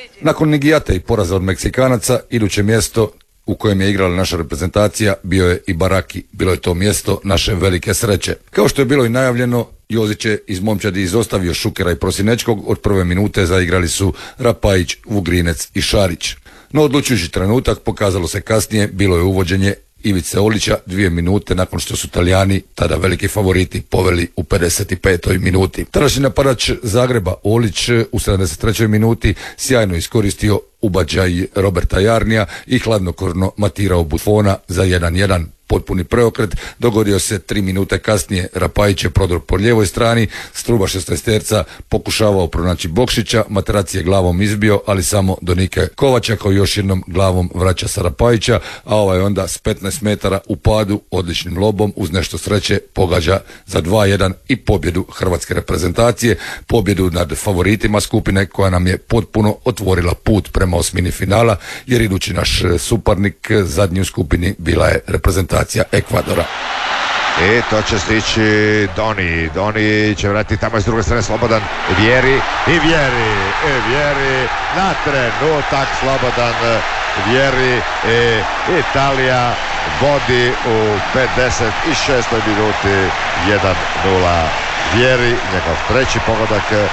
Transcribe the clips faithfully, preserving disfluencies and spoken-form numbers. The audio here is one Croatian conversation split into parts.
Nakon Nigijate i poraza od Meksikanaca, iduće mjesto u kojem je igrala naša reprezentacija bio je i Baraki. Bilo je to mjesto naše velike sreće. Kao što je bilo i najavljeno, Jozić je iz momčadi izostavio Šukera i Prosinečkog. Od prve minute zaigrali su Rapajić, Vugrinec i Šarić. No odlučujući trenutak pokazalo se kasnije, bilo je uvođenje Ivice Olića dvije minute nakon što su Talijani, tada veliki favoriti, poveli u pedeset petoj minuti. Tadašnji napadač Zagreba Olić u sedamdeset trećoj minuti sjajno iskoristio ubađaj Roberta Jarnija i hladnokrvno matirao Buffona za jedan jedan. Potpuni preokret dogodio se tri minute kasnije. Rapajić je prodor po lijevoj strani, Struba šesnaesterca pokušavao pronaći Bokšića, Materaci je glavom izbio, ali samo do Nike Kovača koji još jednom glavom vraća sa Rapajića, a ovaj onda s petnaest metara u padu odličnim lobom uz nešto sreće pogađa za dva jedan i pobjedu hrvatske reprezentacije, pobjedu nad favoritima skupine koja nam je potpuno otvorila put prema osmini finala, jer idući naš suparnik zadnji u skupini bila je reprezentacija Ekvadora. I to će stići Doni. Doni će vratiti tamo iz druge strane slobodan Vjeri i Vjeri. I Vjeri na trenutak slobodan Vjeri. I Italija vodi u pedeset šestoj minuti jedan nula. Vjeri, njegov treći pogodak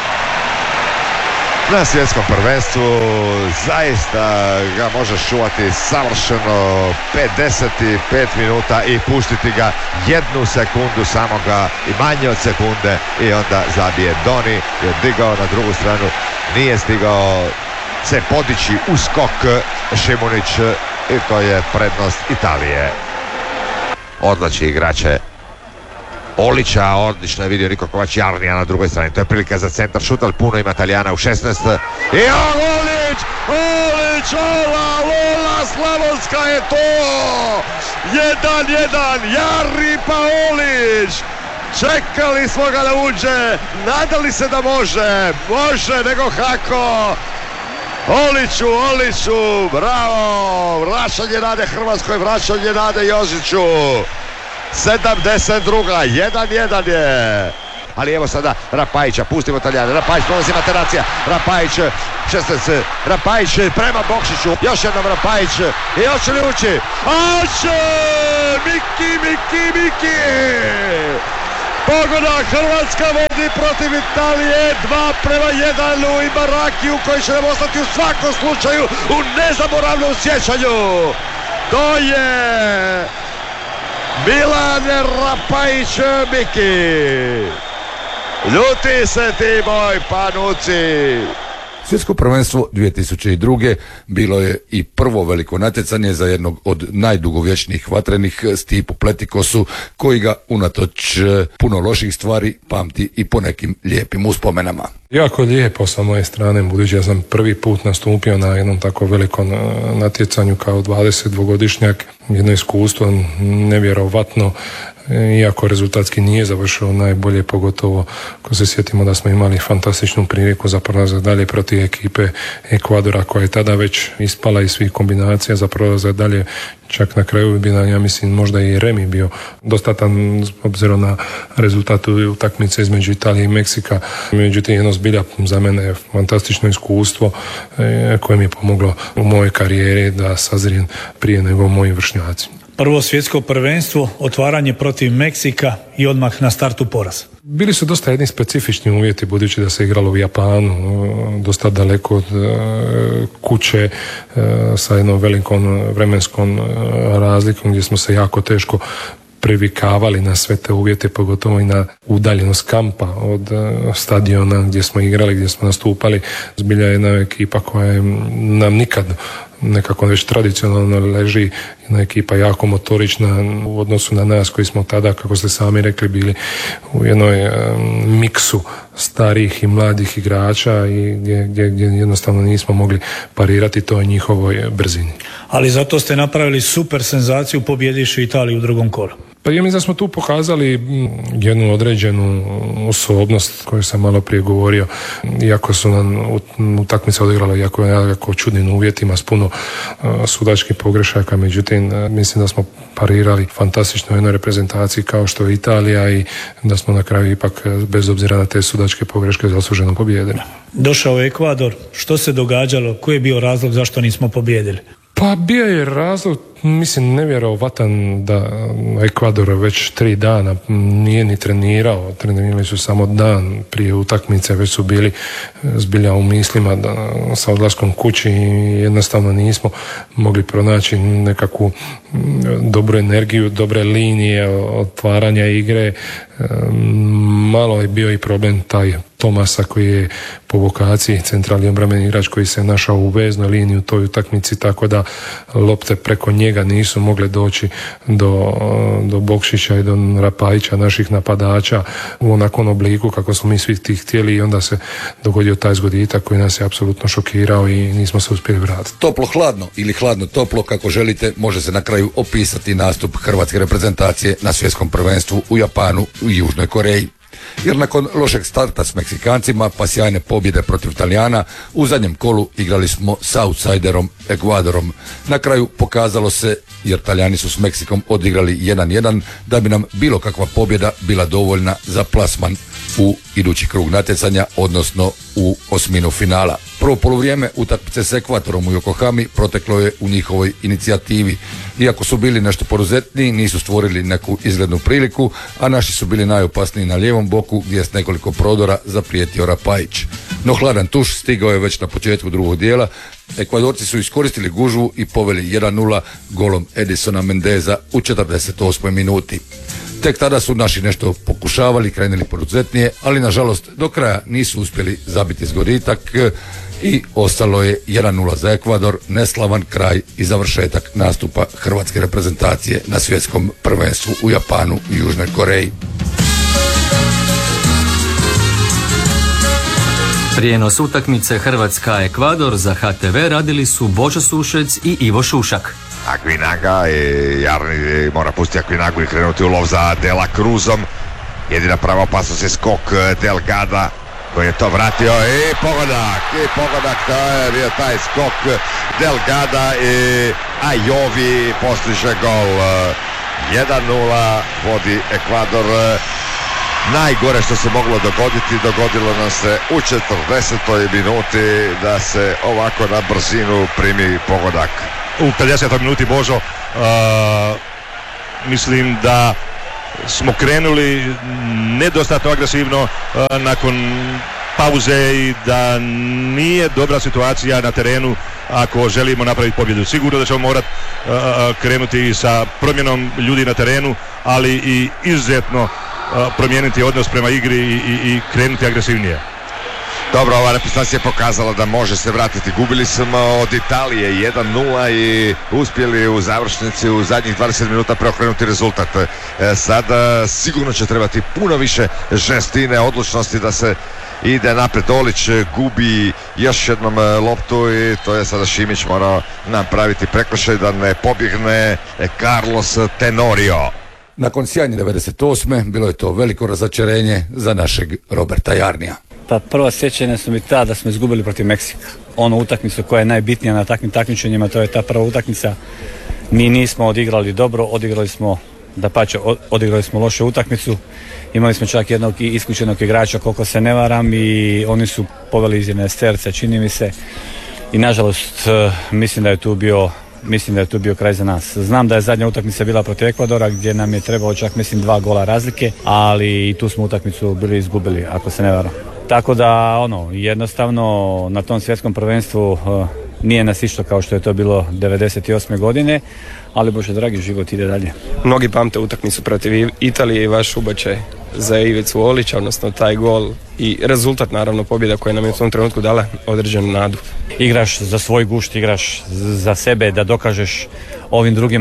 na svjetskom prvenstvu, zaista ga može čuvati savršeno pedeset pet minuta i pustiti ga jednu sekundu samoga i manje od sekunde i onda zabije. Doni je digao na drugu stranu, nije stigao se podići u skok Šimunić i to je prednost Italije. Odlači igrače Olića, odlično je vidio Niko Kovač Jarnija na drugoj strani, to je prilika za centar šut, ali puno ima Talijana u šesnaest i Olić, Olić, ola, ola, Slavonska je to, jedan jedan, Jarni pa Olić, čekali smo ga da uđe, nadali se da može, može, nego kako, Oliću, Oliću, bravo, vraćanje nade Hrvatskoj, vraćanje nade Joziću. sedamdeset druga, jedan jedan je. Ali evo sada Rapajića, pustimo Talijane. Rapajić prolazi Materacija. Rapajić, šesnaest, Rapajić prema Bokšiću. Još jednom Rapajić. I hoće li ući? Hoće! Miki, Miki, Miki! Pogodak, Hrvatska vodi protiv Italije, dva prema jedan u Ibarakiju koji će nam ostati u svakom slučaju u nezaboravnom sjećanju. To je Milan Rapajić Miki. Ljuti se ti moj Panuci. Svjetsko prvenstvo dvije tisuće druge. bilo je i prvo veliko natjecanje za jednog od najdugovječnijih vatrenih, Stipu Pletikosu, koji ga unatoč puno loših stvari pamti i po nekim lijepim uspomenama. Jako lijepo sa moje strane, budući ja sam prvi put nastupio na jednom tako velikom natjecanju kao dvadesetdvogodišnjak, jedno iskustvo nevjerovatno, iako rezultatski nije završio najbolje, pogotovo ako se sjetimo da smo imali fantastičnu priliku za prolazak dalje protiv ekipe Ekvadora koja je tada već ispala iz svih kombinacija za prolazak dalje. Čak na kraju bi bila, ja mislim, možda i remi bio dostatan obzirom na rezultat utakmice između Italije i Meksika. Međutim, jedno zbilja za mene je fantastično iskustvo e, koje mi je pomoglo u mojoj karijeri da sazrijem prije nego moji vršnjaci. Prvo svjetsko prvenstvo, otvaranje protiv Meksika i odmah na startu poraz. Bili su dosta jedni specifični uvjeti, budući da se igralo u Japanu, dosta daleko od kuće, sa jednom velikom vremenskom razlikom gdje smo se jako teško privikavali na sve te uvjete, pogotovo i na udaljenost kampa od stadiona gdje smo igrali, gdje smo nastupali. Zbilja jedna ekipa koja je nam nikad nekako već tradicionalno leži, jedna ekipa jako motorična u odnosu na nas koji smo tada, kako ste sami rekli, bili u jednoj um, miksu starih i mladih igrača i gdje, gdje, gdje jednostavno nismo mogli parirati toj njihovoj brzini. Ali zato ste napravili super senzaciju, pobjediši Italiju u drugom kolu. Pa ja mislim da smo tu pokazali jednu određenu osobnost koju sam malo prije govorio, iako su nam utakmice odigrala jako, jako čudnim uvjetima s puno uh, sudačkih pogrešaka, međutim mislim da smo parirali fantastično u jednoj reprezentaciji kao što je Italija i da smo na kraju ipak bez obzira na te sudačke pogreške zasluženo pobijedili. Došao je Ekvador, što se događalo, koji je bio razlog zašto nismo pobijedili? Pa bio je razlog, mislim, nevjerovatan da Ekvador već tri dana nije ni trenirao, trenirali su samo dan prije utakmice, već su bili zbilja u mislima da sa odlaskom kući jednostavno nismo mogli pronaći nekakvu dobru energiju, dobre linije otvaranja igre. Malo je bio i problem taj Tomasa koji je po vokaciji centralni obrambeni igrač koji se našao u veznoj liniji u toj utakmici, tako da lopte preko njega nisu mogle doći do, do Bokšića i do Rapajića, naših napadača u onakvom obliku kako smo mi svi tih htjeli, i onda se dogodio taj zgoditak koji nas je apsolutno šokirao i nismo se uspjeli vratiti. Toplo hladno ili hladno toplo, kako želite, može se na kraju opisati nastup hrvatske reprezentacije na svjetskom prvenstvu u Japanu i Južnoj Koreji. Jer nakon lošeg starta s Meksikancima pa sjajne pobjede protiv Talijana, u zadnjem kolu igrali smo s outsiderom Ekvadorom. Na kraju pokazalo se, jer Talijani su s Meksikom odigrali jedan jedan, da bi nam bilo kakva pobjeda bila dovoljna za plasman u idući krug natjecanja, odnosno u osminu finala. Prvo poluvrijeme utakmice s Ekvadorom u Yokohami proteklo je u njihovoj inicijativi. Iako su bili nešto poduzetniji, nisu stvorili neku izglednu priliku, a naši su bili najopasniji na lijevom boku gdje je s nekoliko prodora zaprijetio Rapajić. No hladan tuš stigao je već na početku drugog dijela. Ekvadorci su iskoristili gužvu i poveli jedan nula golom Edisona Mendeza u četrdeset osmoj minuti. Tek tada su naši nešto pokušavali, krenuli poduzetnije, ali nažalost do kraja nisu uspjeli zabiti zgoditak i ostalo je jedan nula za Ekvador, neslavan kraj i završetak nastupa hrvatske reprezentacije na svjetskom prvenstvu u Japanu i Južnoj Koreji. Prijenos utakmice Hrvatska-Ekvador za H T V radili su Božo Sušec i Ivo Šušak. Akvinaga i Jarni mora pustiti Akvinagu i krenuti u lov za Dela Cruzom. Jedina prava opasnost je skok Delgada koji je to vratio i pogodak, i pogodak, to je bio taj skok Delgada i Ajovi postiže gol. jedan nula vodi Ekvador. Najgore što se moglo dogoditi, dogodilo nam se u četrdesetoj minuti da se ovako na brzinu primi pogodak. U pedesetoj minuti, Božo, uh, mislim da smo krenuli nedostatno agresivno uh, nakon pauze i da nije dobra situacija na terenu ako želimo napraviti pobjedu. Sigurno da ćemo morati uh, krenuti sa promjenom ljudi na terenu, ali i izuzetno uh, promijeniti odnos prema igri i, i, i krenuti agresivnije. Dobro, ova reprezentacija je pokazala da može se vratiti. Gubili smo od Italije jedan nula i uspjeli u završnici u zadnjih dvadeset minuta preokrenuti rezultat. E, sada sigurno će trebati puno više žestine, odlučnosti da se ide naprijed. Olić gubi još jednom loptu i to je sada Šimić morao napraviti prekršaj da ne pobjegne Carlos Tenorio. Nakon sjajne devedeset osme bilo je to veliko razočarenje za našeg Roberta Jarnija. Pa prva sjećanja su mi ta da smo izgubili protiv Meksika. Onu utakmicu koja je najbitnija na takvim takmičenjima, to je ta prva utakmica. Mi nismo odigrali dobro, odigrali smo, dapače, odigrali smo lošu utakmicu. Imali smo čak jednog isključenog igrača, koliko se ne varam, i oni su poveli iz jedne sterce, čini mi se. I nažalost, mislim da je tu bio Mislim da je tu bio kraj za nas. Znam da je zadnja utakmica bila protiv Ekvadora gdje nam je trebalo čak mislim dva gola razlike, ali i tu smo utakmicu bili izgubili, ako se ne varam. Tako da ono, jednostavno na tom svjetskom prvenstvu uh, nije nas išto kao što je to bilo devedeset osme godine, ali Bože dragi, život ide dalje. Mnogi pamte utakmicu protiv Italije i vaš ubačaj za Ivicu Olića, odnosno taj gol i rezultat, naravno pobjeda koja nam je u tom trenutku dala određenu nadu. Igraš za svoj gušt, igraš za sebe da dokažeš ovim drugima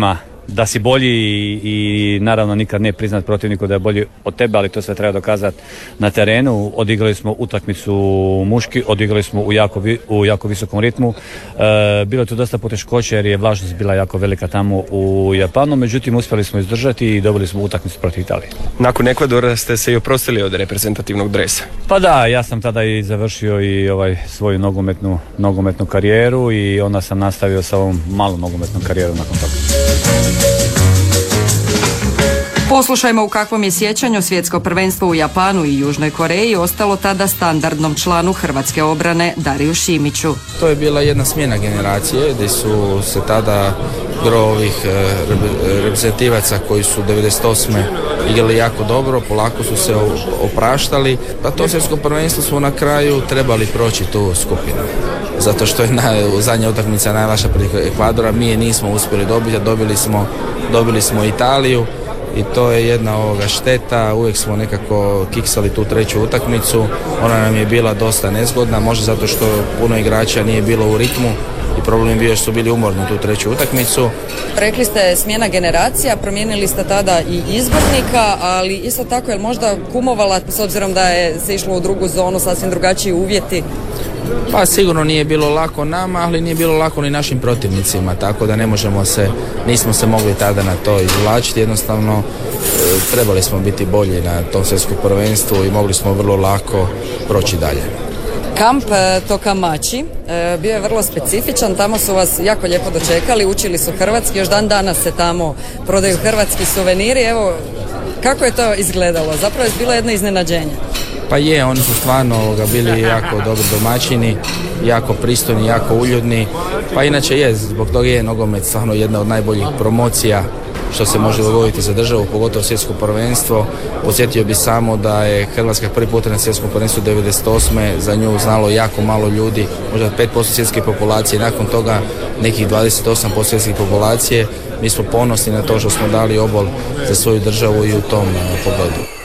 da si bolji i, i naravno nikad ne priznat protivniku da je bolji od tebe, ali to sve treba dokazati na terenu. Odigrali smo utakmicu muški, odigrali smo u jako, vi, u jako visokom ritmu. E, bilo je tu dosta poteškoća jer je vlažnost bila jako velika tamo u Japanu, međutim uspjeli smo izdržati i dobili smo utakmicu protiv Italije. Nakon Ekvadora ste se i oprostili od reprezentativnog dresa. Pa da, ja sam tada i završio i ovaj svoju nogometnu, nogometnu karijeru i onda sam nastavio sa ovom malom nogometnom karijerom nakon toga. Poslušajmo u kakvom je sjećanju svjetsko prvenstvo u Japanu i Južnoj Koreji ostalo tada standardnom članu hrvatske obrane Dariju Šimiću. To je bila jedna smjena generacije gdje su se tada gro ovih reprezentativaca koji su devedeset osme igrali jako dobro, polako su se opraštali, pa to svjetsko prvenstvo smo na kraju trebali proći tu skupinu. Zato što je na, zadnja utakmica najlaša protiv Ekvadora, mi je nismo uspjeli dobiti, a dobili smo, dobili smo Italiju i to je jedna ovoga šteta, uvijek smo nekako kiksali tu treću utakmicu, ona nam je bila dosta nezgodna, možda zato što puno igrača nije bilo u ritmu i problem je bio što su bili umorni tu treću utakmicu. Rekli ste smjena generacija, promijenili ste tada i izbornika, ali isto tako je možda kumovala s obzirom da je se išlo u drugu zonu, sasvim drugačiji uvjeti? Pa sigurno nije bilo lako nama, ali nije bilo lako ni našim protivnicima, tako da ne možemo se, nismo se mogli tada na to izvlačiti, jednostavno trebali smo biti bolji na tom svjetskom prvenstvu i mogli smo vrlo lako proći dalje. Kamp Tokamachi bio je vrlo specifičan, tamo su vas jako lijepo dočekali, učili su hrvatski, još dan danas se tamo prodaju hrvatski suveniri, evo kako je to izgledalo, zapravo je bilo jedno iznenađenje. Pa je, oni su stvarno ovoga, bili jako dobri domaćini, jako pristojni, jako uljudni, pa inače je, zbog toga je nogomet stvarno jedna od najboljih promocija što se može dogoditi za državu, pogotovo svjetsko prvenstvo. Podsjetio bi samo da je Hrvatska prvi put na svjetskom prvenstvu devedeset osme za nju znalo jako malo ljudi, možda pet posto svjetske populacije, nakon toga nekih dvadeset osam posto svjetske populacije. Mi smo ponosni na to što smo dali obol za svoju državu i u tom pogledu.